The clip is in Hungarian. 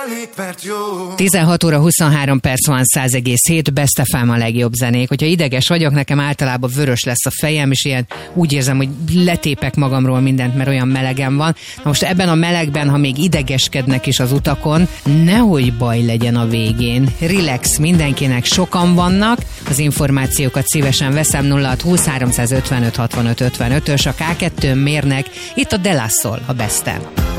16 óra 23 perc van, 100,7, Best FM a legjobb zenék. Hogyha ideges vagyok, nekem általában vörös lesz a fejem, és ilyen úgy érzem, hogy letépek magamról mindent, mert olyan melegem van. Na most ebben a melegben, ha még idegeskednek is az utakon, nehogy baj legyen a végén. Relax mindenkinek, sokan vannak, az információkat szívesen veszem, 0620 355 65 55-ös, a K2 mérnek, itt a De La Soul a Besten.